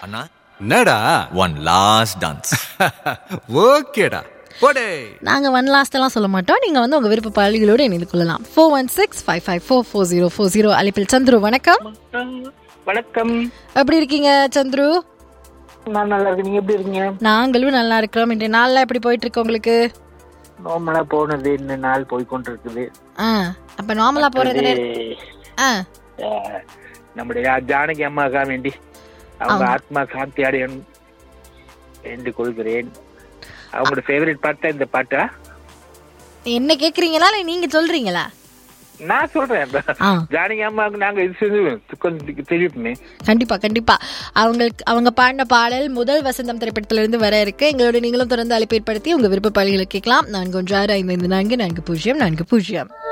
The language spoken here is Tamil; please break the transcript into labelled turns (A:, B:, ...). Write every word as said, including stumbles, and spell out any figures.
A: அண்ணா
B: என்னடா
A: ஒன் லாஸ்ட் டான்ஸ்.
B: ஓகேடா போடே.
C: நாங்கள் ஒன் லாஸ்ட் எல்லாம் சொல்ல மாட்டோம். நீங்கள் வந்து உங்கள் விருப்ப பாடல்களோடு இணைந்து கொள்ளலாம். Four one six five five four four zero four zero அழைப்பில் சந்துரு. வணக்கம்.
D: வணக்கம்.
C: எப்படி இருக்கீங்க சந்துரு?
D: நான் நல்லா இருக்கேன். நீங்க எப்படி இருக்கீங்க?
C: நாங்களும் நல்லா இருக்கிறோம். இன்றைய நாள்லாம் எப்படி போயிட்டு இருக்கு உங்களுக்கு?
D: நார்மலா போனது இந்த நாள் போய்கொண்டு இருக்குது.
C: ஆ அப்ப நார்மலா போறது ஆ
D: நம்முடைய ஜானகி அம்மாக்கா வேண்டி அவங்க ஆத்மா சாந்தி அடையணும் என்று கொள்கிறேன். அவங்களோட ஃபேவரட் பாட்டா இந்த பாட்டா?
C: என்ன கேக்குறீங்களா இல்ல நீங்க சொல்றீங்களா?
D: நான் சொல்றேன். ஜானகி அம்மாவுக்கு நாங்க இது செஞ்சு தெரியுமே.
C: கண்டிப்பா கண்டிப்பா. அவங்களுக்கு அவங்க பாடின பாடல் முதல் வசந்தம் திரைப்படத்துல இருந்து வர இருக்கு. எங்களோட நீங்களும் தொடர்ந்து அழைப்பு ஏற்படுத்தி உங்க விருப்ப பாடல்களை கேட்கலாம். நான்கு ஒன்று ஆறு ஐந்து ஐந்து நான்கு நான்கு பூஜ்ஜியம் நான்கு பூஜ்ஜியம்.